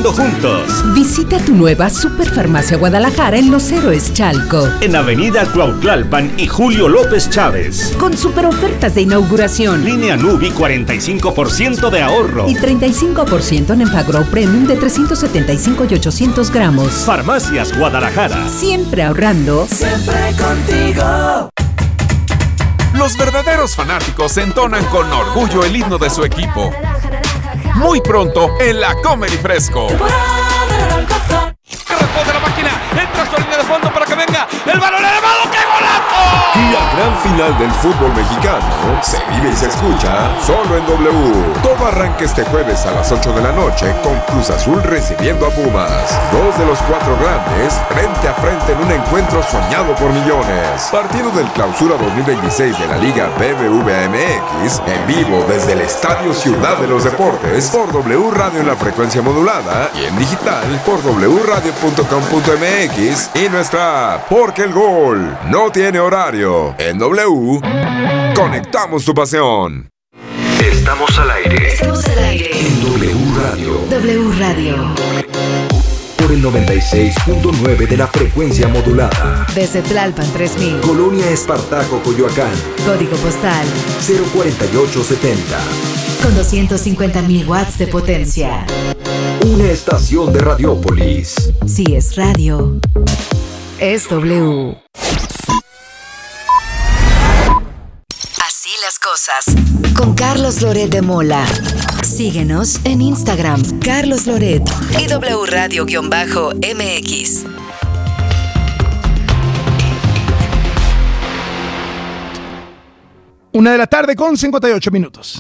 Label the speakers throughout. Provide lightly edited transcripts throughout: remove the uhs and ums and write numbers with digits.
Speaker 1: creciendo juntos.
Speaker 2: Visita tu nueva Superfarmacia Guadalajara en Los Héroes Chalco.
Speaker 1: En Avenida Cuautlalpan y Julio López Chávez.
Speaker 2: Con superofertas de inauguración.
Speaker 1: Línea Nubi 45% de ahorro.
Speaker 2: Y 35% en Enfagrow Premium de 375 y 800 gramos.
Speaker 1: Farmacias Guadalajara.
Speaker 2: Siempre ahorrando.
Speaker 3: Siempre contigo.
Speaker 4: Los verdaderos fanáticos entonan con orgullo el himno de su equipo. Muy pronto en la Comedy Fresco.
Speaker 5: Responde la máquina, entra a su línea de fondo para que venga el balón elevado, ¡qué golazo!
Speaker 6: La gran final del fútbol mexicano se vive y se escucha solo en W. Todo arranca este jueves a las 8 de la noche con Cruz Azul recibiendo a Pumas. Dos de los cuatro grandes frente a frente en un encuentro soñado por millones. Partido del Clausura 2026 de la Liga BBVA MX en vivo desde el Estadio Ciudad de los Deportes por W Radio en la frecuencia modulada y en digital por wradio.com.mx y nuestra app, porque el gol no tiene horario. En W, conectamos tu pasión.
Speaker 7: Estamos al aire.
Speaker 8: Estamos al aire.
Speaker 7: En W Radio.
Speaker 8: W Radio.
Speaker 7: Por el 96.9 de la frecuencia modulada.
Speaker 8: Desde Tlalpan 3000.
Speaker 7: Colonia Espartaco, Coyoacán.
Speaker 8: Código postal
Speaker 7: 04870.
Speaker 8: Con 250.000 watts de potencia.
Speaker 7: Una estación de Radiópolis.
Speaker 8: Si es radio, es W. Así las cosas. Con Carlos Loret de Mola. Síguenos en Instagram, Carlos Loret y W Radio-MX.
Speaker 9: 1:00 con 58 minutos.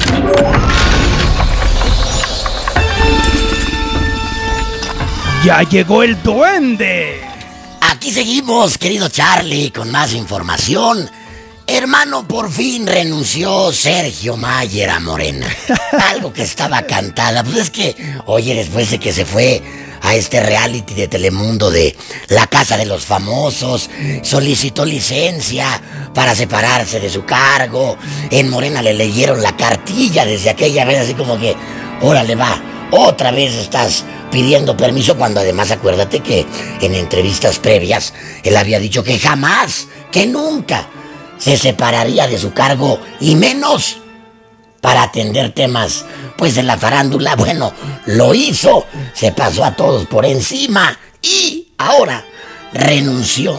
Speaker 9: ¡Ya llegó el duende!
Speaker 10: Aquí seguimos, querido Charlie, con más información. Hermano, por fin renunció Sergio Mayer a Morena. Algo que estaba cantada. Pues es que, oye, después de que se fue a este reality de Telemundo de La Casa de los Famosos, solicitó licencia para separarse de su cargo. En Morena le leyeron la cartilla desde aquella vez, así como que, órale va, otra vez estás pidiendo permiso, cuando además acuérdate que en entrevistas previas él había dicho que jamás, que nunca se separaría de su cargo, y menos para atender temas pues de la farándula. Bueno, lo hizo, se pasó a todos por encima y ahora renunció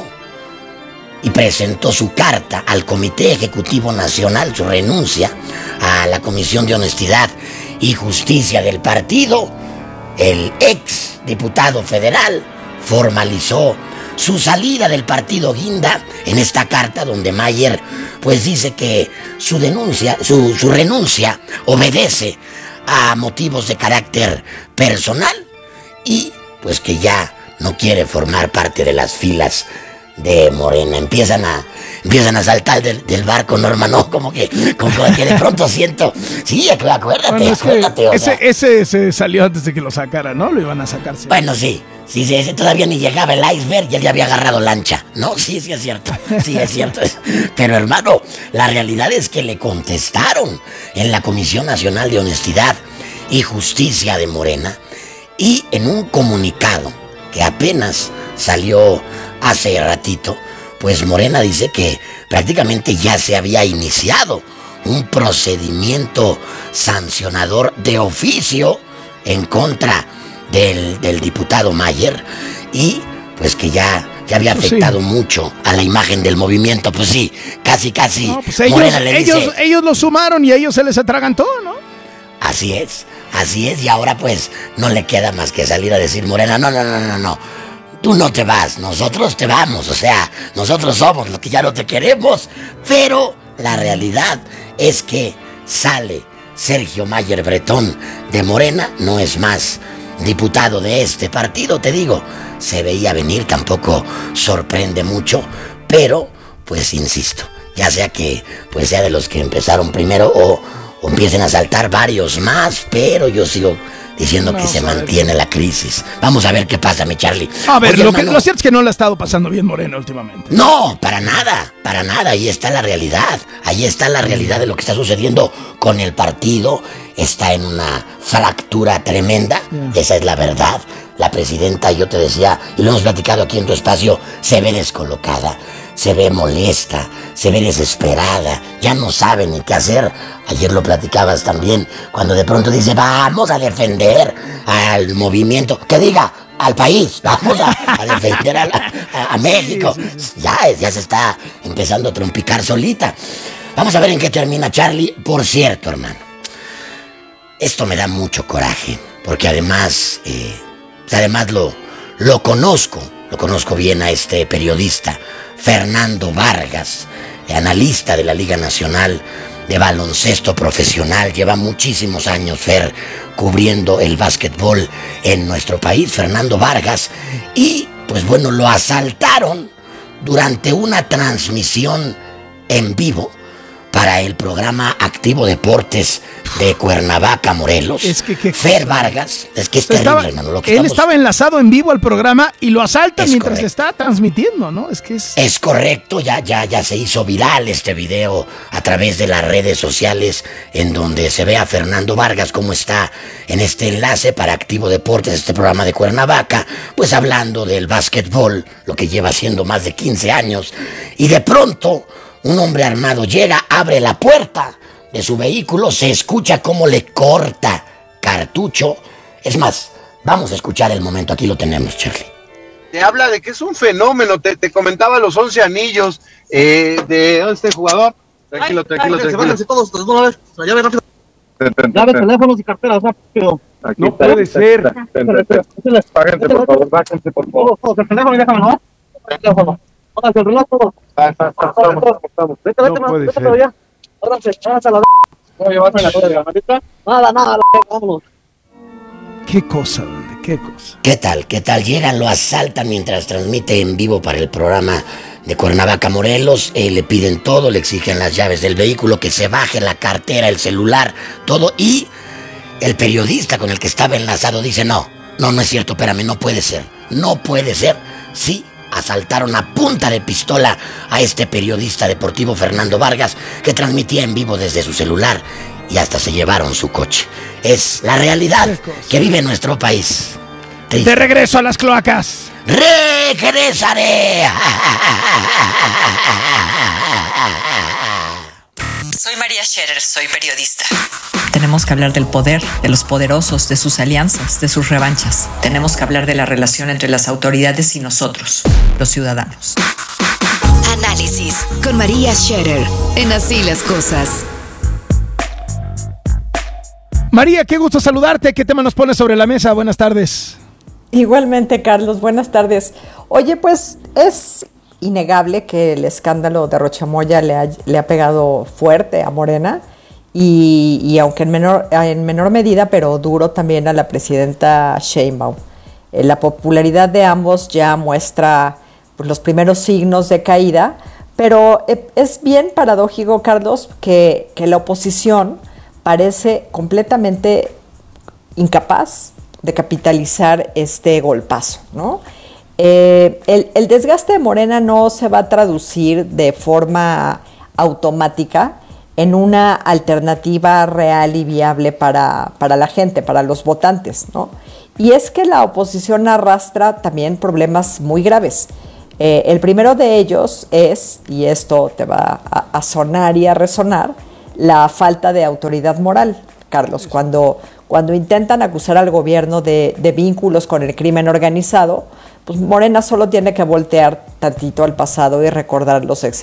Speaker 10: y presentó su carta al Comité Ejecutivo Nacional, su renuncia a la Comisión de Honestidad y Justicia del partido. El ex diputado federal formalizó su salida del partido Guinda en esta carta, donde Mayer pues dice que su renuncia obedece a motivos de carácter personal y pues que ya no quiere formar parte de las filas de Morena. Empiezan a saltar del barco, Norma, ¿no? Como que de pronto siento. Sí, acuérdate,
Speaker 9: bueno,
Speaker 10: acuérdate.
Speaker 9: Ese se salió antes de que lo sacara, ¿no? Lo iban a sacar. Sí.
Speaker 10: Bueno, sí, ese todavía ni llegaba el iceberg y él ya había agarrado lancha, ¿no? Sí es cierto, sí es cierto. Pero hermano, la realidad es que le contestaron en la Comisión Nacional de Honestidad y Justicia de Morena, y en un comunicado que apenas salió hace ratito, pues Morena dice que prácticamente ya se había iniciado un procedimiento sancionador de oficio en contra del diputado Mayer, y pues que ya había afectado mucho a la imagen del movimiento. Pues sí, casi no, pues Morena le dice,
Speaker 9: ellos lo sumaron y a ellos se les atragantó, ¿no?
Speaker 10: Así es, y ahora pues no le queda más que salir a decir Morena, no, tú no te vas, nosotros te vamos, o sea, nosotros somos los que ya no te queremos. Pero la realidad es que sale Sergio Mayer Bretón de Morena, no es más diputado de este partido, te digo, se veía venir, tampoco sorprende mucho, pero pues insisto, ya sea que pues sea de los que empezaron primero o empiecen a saltar varios más, pero yo sigo diciendo que se mantiene la crisis. Vamos a ver qué pasa, mi Charlie.
Speaker 9: A ver, lo cierto es que no le ha estado pasando bien Morena últimamente.
Speaker 10: No, para nada, ahí está la realidad de lo que está sucediendo con el partido está en una fractura tremenda, esa es la verdad. La presidenta, yo te decía, y lo hemos platicado aquí en tu espacio, se ve descolocada, se ve molesta, se ve desesperada, ya no sabe ni qué hacer. Ayer lo platicabas también, cuando de pronto dice, vamos a defender al movimiento, que diga, al país, vamos a defender a México. Ya se está empezando a trompicar solita. Vamos a ver en qué termina Charlie. Por cierto, hermano, esto me da mucho coraje, porque además lo conozco bien a este periodista, Fernando Vargas, analista de la Liga Nacional de Baloncesto Profesional. Lleva muchísimos años, Fer, cubriendo el básquetbol en nuestro país, Fernando Vargas. Y, pues bueno, lo asaltaron durante una transmisión en vivo para el programa Activo Deportes de Cuernavaca, Morelos. Fer Vargas, es que es terrible, hermano.
Speaker 9: Él estaba enlazado en vivo al programa y lo asaltan mientras se está transmitiendo, ¿no? Es
Speaker 10: correcto, ya se hizo viral este video a través de las redes sociales, en donde se ve a Fernando Vargas cómo está en este enlace para Activo Deportes, este programa de Cuernavaca, pues hablando del básquetbol, lo que lleva haciendo más de 15 años, y de pronto un hombre armado llega, abre la puerta de su vehículo, se escucha cómo le corta cartucho. Es más, vamos a escuchar el momento, aquí lo tenemos, Charlie.
Speaker 11: Te habla de que es un fenómeno, te comentaba los 11 anillos de este jugador. Tranquilo.
Speaker 12: Váyanse todos de una vez, la llave rápido. Llave, teléfonos y carteras, rápido.
Speaker 11: No puede ser.
Speaker 12: Páguense, por favor, bájense, por favor. El teléfono y déjame, ¿no? El teléfono. Pónganse el reloj, todos.
Speaker 11: Estamos.
Speaker 12: Vete todavía. Háganse a la voy a llevarme la cosa de la manita. Nada, vámonos.
Speaker 9: Qué cosa, hombre, qué cosa.
Speaker 10: ¿Qué tal? Llegan, lo asaltan mientras transmite en vivo para el programa de Cuernavaca, Morelos. Le piden todo, le exigen las llaves del vehículo, que se baje la cartera, el celular, todo. Y el periodista con el que estaba enlazado dice, no es cierto, espérame, no puede ser. Sí, asaltaron a punta de pistola a este periodista deportivo Fernando Vargas, que transmitía en vivo desde su celular, y hasta se llevaron su coche. Es la realidad que vive nuestro país. Triste.
Speaker 9: De regreso a las cloacas.
Speaker 10: ¡Regresaré!
Speaker 13: Soy María Scherer, soy periodista. Tenemos que hablar del poder, de los poderosos, de sus alianzas, de sus revanchas. Tenemos que hablar de la relación entre las autoridades y nosotros, los ciudadanos.
Speaker 8: Análisis con María Scherer en Así las Cosas.
Speaker 9: María, qué gusto saludarte. ¿Qué tema nos pones sobre la mesa? Buenas tardes.
Speaker 14: Igualmente, Carlos. Buenas tardes. Oye, pues es innegable que el escándalo de Rochamoya le ha pegado fuerte a Morena y aunque en menor medida, pero duro también a la presidenta Sheinbaum. La popularidad de ambos ya muestra pues, los primeros signos de caída, pero es bien paradójico, Carlos, que la oposición parece completamente incapaz de capitalizar este golpazo, ¿no? El desgaste de Morena no se va a traducir de forma automática en una alternativa real y viable para la gente, para los votantes, ¿no? Y es que la oposición arrastra también problemas muy graves. El primero de ellos es, y esto te va a sonar y a resonar, la falta de autoridad moral, Carlos. Cuando intentan acusar al gobierno de vínculos con el crimen organizado, pues Morena solo tiene que voltear tantito al pasado y recordar los